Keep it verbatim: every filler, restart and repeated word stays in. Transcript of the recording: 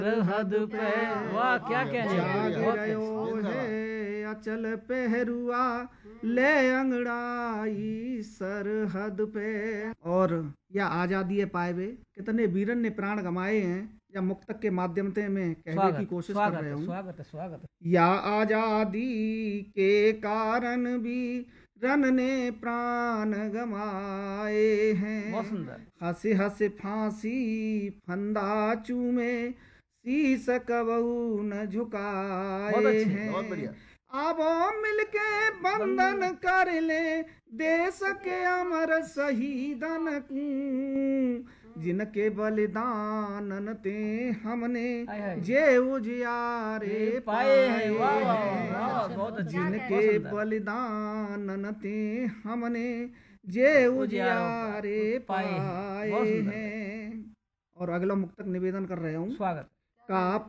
सरहद पे। वाह क्या कहने जाग रहो है अचल पहरुआ ले अंगड़ाई सरहद पे। और या आजादी पाए कितने वीरन ने प्राण गंवाए हैं, या मुक्तक के माध्यम से मैं कहने की कोशिश कर रहा हूँ। स्वागत है, स्वागत है। या आजादी के कारण भी रन ने प्राण गमाए हैं, हंसे हंसे फांसी फंदा चूमे शीस कबहू न झुकाए हैं। अब मिलके बंधन कर ले देश के अमर शहीदन को, जिनके बलिदान ते हमने जे उजियारे पाए हैं। जिनके बलिदान ते हमने जे उजियारे पाए हैं। और अगला मुक्तक निवेदन कर रहे हूँ। स्वागत। काप